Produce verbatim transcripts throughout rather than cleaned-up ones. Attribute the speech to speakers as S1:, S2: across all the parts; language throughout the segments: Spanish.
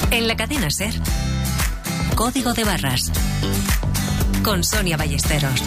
S1: En la cadena SER, Código de Barras, con Sonia Ballesteros.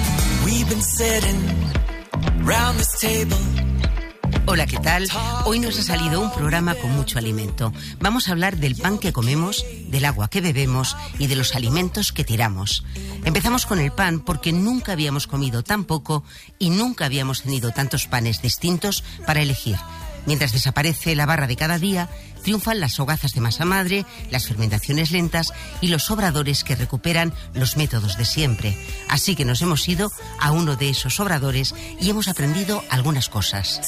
S2: Hola, ¿qué tal? Hoy nos ha salido un programa con mucho alimento. Vamos a hablar del pan que comemos, del agua que bebemos y de los alimentos que tiramos. Empezamos con el pan porque nunca habíamos comido tan poco y nunca habíamos tenido tantos panes distintos para elegir. Mientras desaparece la barra de cada día, triunfan las hogazas de masa madre, las fermentaciones lentas y los obradores que recuperan los métodos de siempre. Así que nos hemos ido a uno de esos obradores y hemos aprendido algunas cosas.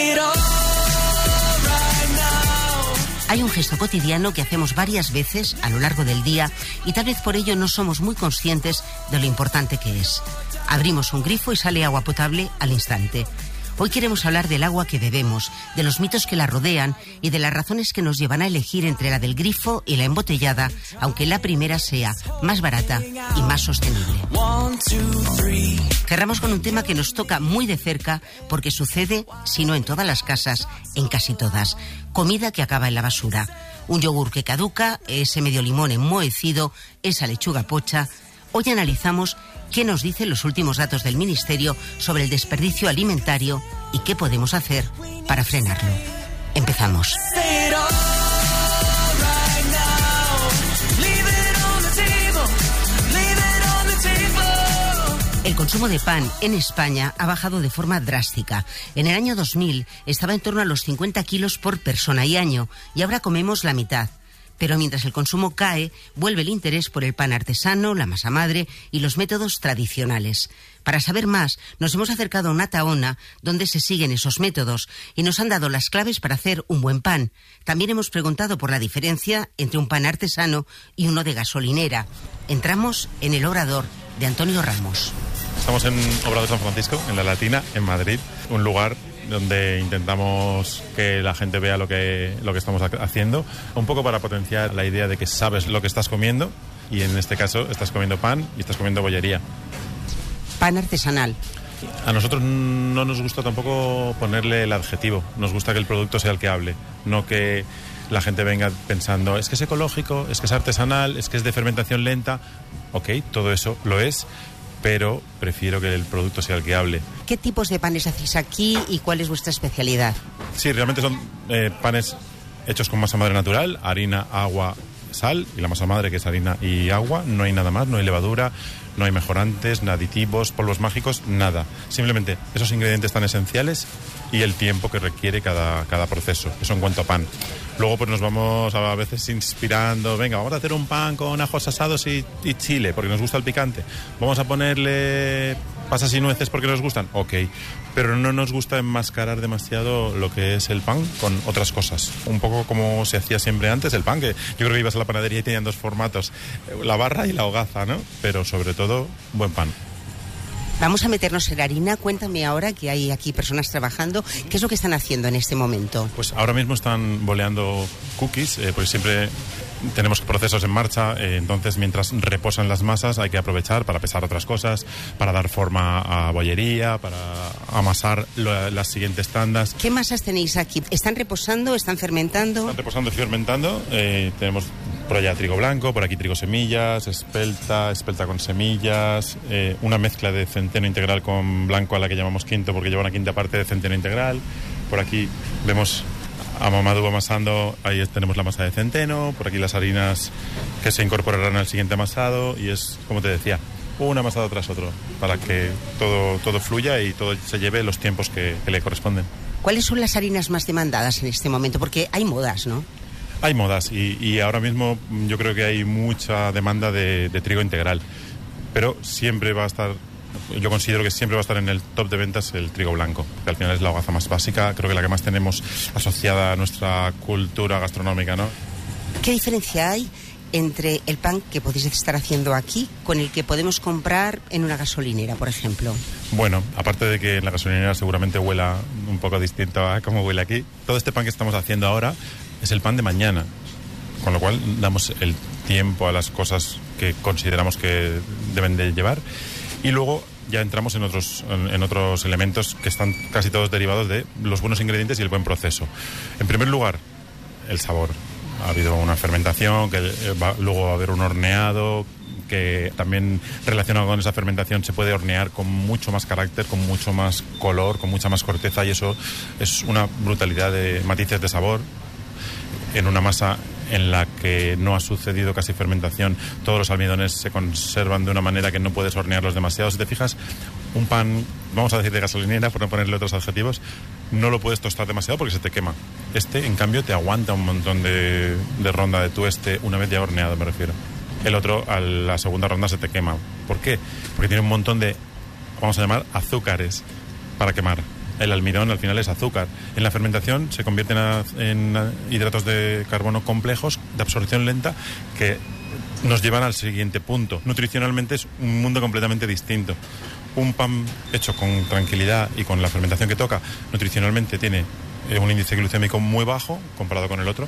S2: Hay un gesto cotidiano que hacemos varias veces a lo largo del día y tal vez por ello no somos muy conscientes de lo importante que es. Abrimos un grifo y sale agua potable al instante. Hoy queremos hablar del agua que bebemos, de los mitos que la rodean y de las razones que nos llevan a elegir entre la del grifo y la embotellada, aunque la primera sea más barata y más sostenible. Cerramos con un tema que nos toca muy de cerca porque sucede, si no en todas las casas, en casi todas. Comida que acaba en la basura. Un yogur que caduca, ese medio limón enmohecido, esa lechuga pocha. Hoy analizamos qué nos dicen los últimos datos del Ministerio sobre el desperdicio alimentario y qué podemos hacer para frenarlo. Empezamos. El consumo de pan en España ha bajado de forma drástica. En el año dos mil estaba en torno a los cincuenta kilos por persona y año y ahora comemos la mitad. Pero mientras el consumo cae, vuelve el interés por el pan artesano, la masa madre y los métodos tradicionales. Para saber más, nos hemos acercado a una taona donde se siguen esos métodos y nos han dado las claves para hacer un buen pan. También hemos preguntado por la diferencia entre un pan artesano y uno de gasolinera. Entramos en el obrador de Antonio Ramos.
S3: Estamos en Obrador San Francisco, en La Latina, en Madrid, un lugar donde intentamos que la gente vea lo que, lo que estamos haciendo, un poco para potenciar la idea de que sabes lo que estás comiendo y en este caso estás comiendo pan y estás comiendo bollería.
S2: Pan artesanal.
S3: A nosotros no nos gusta tampoco ponerle el adjetivo, nos gusta que el producto sea el que hable, no que la gente venga pensando es que es ecológico, es que es artesanal, es que es de fermentación lenta. Ok, todo eso lo es, pero prefiero que el producto sea el que hable.
S2: ¿Qué tipos de panes hacéis aquí y cuál es vuestra especialidad?
S3: Sí, realmente son eh, panes hechos con masa madre natural, harina, agua, sal y la masa madre que es harina y agua. No hay nada más, no hay levadura, no hay mejorantes, no aditivos, polvos mágicos, nada. Simplemente esos ingredientes tan esenciales y el tiempo que requiere cada, cada proceso. Eso en cuanto a pan. Luego pues nos vamos a veces inspirando, venga, vamos a hacer un pan con ajos asados y, y chile, porque nos gusta el picante. Vamos a ponerle pasas y nueces porque nos gustan, ok. Pero no nos gusta enmascarar demasiado lo que es el pan con otras cosas. Un poco como se hacía siempre antes el pan, que yo creo que ibas a la panadería y tenían dos formatos, la barra y la hogaza, ¿no? Pero sobre todo, buen pan.
S2: Vamos a meternos en la harina. Cuéntame ahora que hay aquí personas trabajando. ¿Qué es lo que están haciendo en este momento?
S3: Pues ahora mismo están boleando cookies, eh, pues siempre tenemos procesos en marcha, eh, entonces mientras reposan las masas hay que aprovechar para pesar otras cosas, para dar forma a bollería, para amasar lo, las siguientes tandas.
S2: ¿Qué masas tenéis aquí? ¿Están reposando? ¿Están fermentando?
S3: Están reposando y fermentando. Eh, tenemos por allá trigo blanco, por aquí trigo semillas, espelta, espelta con semillas, eh, una mezcla de centeno integral con blanco a la que llamamos quinto porque lleva una quinta parte de centeno integral. Por aquí vemos a Mamadou amasando, ahí tenemos la masa de centeno, por aquí las harinas que se incorporarán al siguiente amasado y es, como te decía, un amasado tras otro para que todo, todo fluya y todo se lleve los tiempos que, que le corresponden.
S2: ¿Cuáles son las harinas más demandadas en este momento? Porque hay modas, ¿no?
S3: Hay modas y, y ahora mismo yo creo que hay mucha demanda de, de trigo integral, pero siempre va a estar, yo considero que siempre va a estar en el top de ventas el trigo blanco, que al final es la hogaza más básica, creo que la que más tenemos asociada a nuestra cultura gastronómica, ¿no?
S2: ¿Qué diferencia hay entre el pan que podéis estar haciendo aquí con el que podemos comprar en una gasolinera, por ejemplo?
S3: Bueno, aparte de que en la gasolinera seguramente huela un poco distinto a cómo huele aquí, todo este pan que estamos haciendo ahora es el pan de mañana, con lo cual damos el tiempo a las cosas que consideramos que deben de llevar y luego ya entramos en otros, en, en otros elementos que están casi todos derivados de los buenos ingredientes y el buen proceso. En primer lugar, el sabor. ha habido una fermentación, que va, luego va a haber un horneado, que también relacionado con esa fermentación se puede hornear con mucho más carácter, con mucho más color, con mucha más corteza, y eso es una brutalidad de matices de sabor en una masa en la que no ha sucedido casi fermentación. Todos los almidones se conservan de una manera que no puedes hornearlos demasiado. Si te fijas, un pan, vamos a decir de gasolinera, por no ponerle otros adjetivos, no lo puedes tostar demasiado porque se te quema. Este, en cambio, te aguanta un montón de, de ronda de tueste una vez ya horneado, me refiero. El otro, a la segunda ronda, se te quema. ¿Por qué? Porque tiene un montón de, vamos a llamar, azúcares para quemar. El almidón al final es azúcar. En la fermentación se convierten a, en hidratos de carbono complejos de absorción lenta que nos llevan al siguiente punto. Nutricionalmente es un mundo completamente distinto. Un pan hecho con tranquilidad y con la fermentación que toca, nutricionalmente tiene eh, un índice glucémico muy bajo comparado con el otro.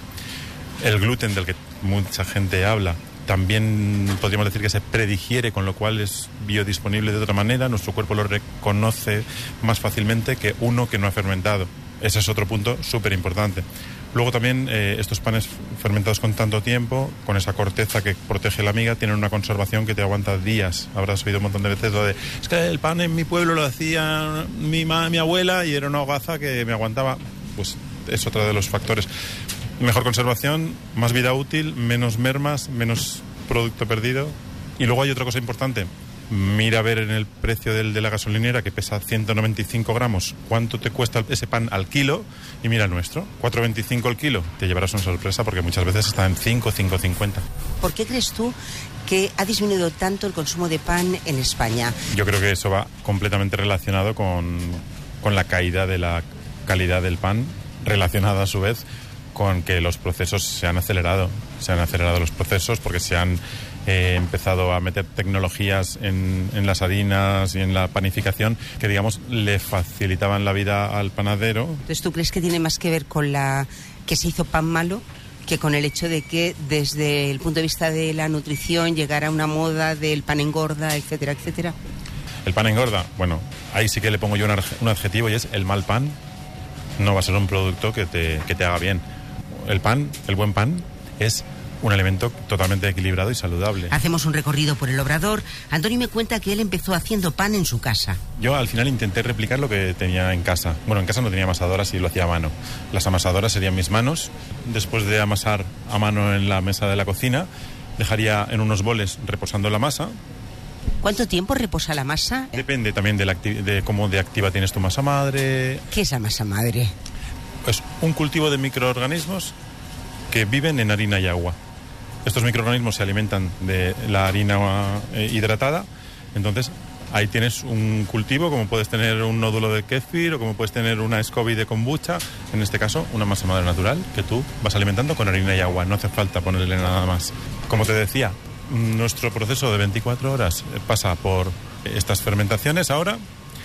S3: El gluten, del que mucha gente habla, también podríamos decir que se predigiere, con lo cual es biodisponible de otra manera. Nuestro cuerpo lo reconoce más fácilmente que uno que no ha fermentado. Ese es otro punto súper importante. Luego también eh, estos panes fermentados con tanto tiempo, con esa corteza que protege la miga, tienen una conservación que te aguanta días. Habrás oído un montón de veces lo de, es que el pan en mi pueblo lo hacía mi, ma, mi abuela y era una hogaza que me aguantaba. Pues es otro de los factores. Mejor conservación, más vida útil, menos mermas, menos producto perdido. Y luego hay otra cosa importante. Mira a ver en el precio del de la gasolinera, que pesa ciento noventa y cinco gramos, cuánto te cuesta ese pan al kilo, y mira el nuestro, cuatro veinticinco el kilo. Te llevarás una sorpresa porque muchas veces está en cinco, cinco cincuenta.
S2: ¿Por qué crees tú que ha disminuido tanto el consumo de pan en España?
S3: Yo creo que eso va completamente relacionado con, con la caída de la calidad del pan, relacionada a su vez con que los procesos se han acelerado. Se han acelerado los procesos porque se han eh, empezado a meter tecnologías en, en las harinas y en la panificación que, digamos, le facilitaban la vida al panadero.
S2: Entonces, ¿tú crees que tiene más que ver con la que se hizo pan malo que con el hecho de que desde el punto de vista de la nutrición llegara una moda del pan engorda, etcétera, etcétera?
S3: El pan engorda, bueno, ahí sí que le pongo yo un, un adjetivo, y es el mal pan. No va a ser un producto que te, que te haga bien. El pan, el buen pan, es un alimento totalmente equilibrado y saludable.
S2: Hacemos un recorrido por el obrador. Antonio me cuenta que él empezó haciendo pan en su casa.
S3: Yo al final intenté replicar lo que tenía en casa. Bueno, en casa no tenía amasadoras y lo hacía a mano. Las amasadoras serían mis manos. Después de amasar a mano en la mesa de la cocina, dejaría en unos boles reposando la masa.
S2: ¿Cuánto tiempo reposa la masa?
S3: Depende también de, la acti- de cómo de activa tienes tu masa madre.
S2: ¿Qué es la masa madre?
S3: Es un cultivo de microorganismos que viven en harina y agua. Estos microorganismos se alimentan de la harina eh, hidratada. Entonces, ahí tienes un cultivo, como puedes tener un nódulo de kéfir o como puedes tener una SCOBY de kombucha. En este caso, una masa madre natural que tú vas alimentando con harina y agua. No hace falta ponerle nada más. Como te decía, nuestro proceso de veinticuatro horas pasa por estas fermentaciones ahora.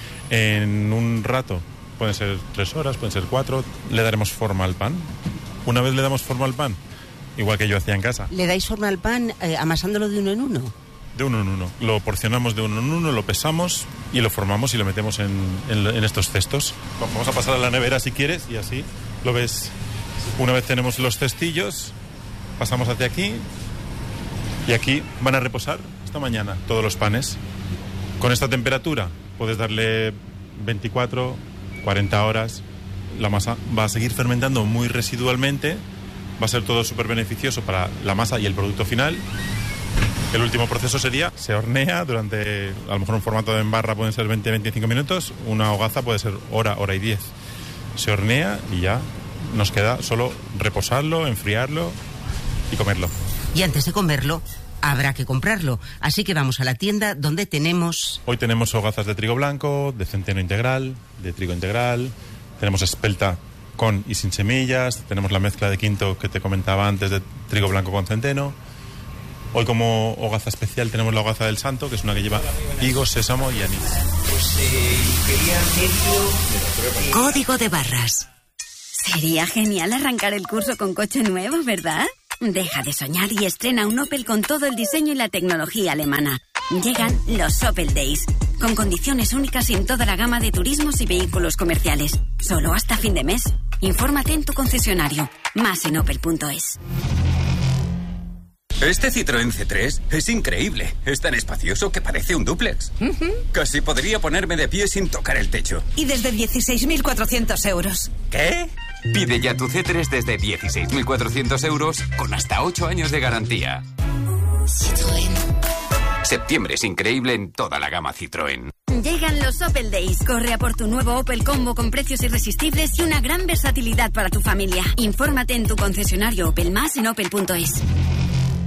S3: En un rato, pueden ser tres horas, pueden ser cuatro, le daremos forma al pan. Una vez le damos forma al pan, igual que yo hacía en casa.
S2: ¿Le dais forma al pan eh, amasándolo de uno en uno?
S3: De uno en uno. Lo porcionamos de uno en uno, lo pesamos y lo formamos y lo metemos en, en, en estos cestos. Vamos a pasar a la nevera si quieres y así lo ves. Una vez tenemos los cestillos, pasamos hacia aquí y aquí van a reposar esta mañana todos los panes. Con esta temperatura puedes darle veinticuatro, cuarenta horas. La masa va a seguir fermentando muy residualmente. Va a ser todo súper beneficioso para la masa y el producto final. El último proceso sería, se hornea durante, a lo mejor un formato de en barra pueden ser veinte a veinticinco minutos, una hogaza puede ser hora, hora y diez. Se hornea y ya nos queda solo reposarlo, enfriarlo y comerlo.
S2: Y antes de comerlo, habrá que comprarlo. Así que vamos a la tienda donde tenemos...
S3: Hoy tenemos hogazas de trigo blanco, de centeno integral, de trigo integral, tenemos espelta con y sin semillas, tenemos la mezcla de quinto que te comentaba antes de trigo blanco con centeno. Hoy como hogaza especial tenemos la hogaza del santo, que es una que lleva higos, sésamo y anís.
S1: Código de barras.
S4: Sería genial arrancar el curso con coche nuevo, ¿verdad? Deja de soñar y estrena un Opel con todo el diseño y la tecnología alemana. Llegan los Opel Days, con condiciones únicas en toda la gama de turismos y vehículos comerciales. Solo hasta fin de mes. Infórmate en tu concesionario. Más en opel punto es.
S5: Este Citroën C tres es increíble. Es tan espacioso que parece un dúplex. Uh-huh. Casi podría ponerme de pie sin tocar el techo.
S6: Y desde dieciséis mil cuatrocientos euros.
S5: ¿Qué?
S7: Pide ya tu C tres desde dieciséis mil cuatrocientos euros con hasta ocho años de garantía.
S1: Citroën.
S7: Septiembre es increíble en toda la gama Citroën.
S4: Llegan los Opel Days. Corre a por tu nuevo Opel Combo con precios irresistibles y una gran versatilidad para tu familia. Infórmate en tu concesionario Opel, más en opel punto es.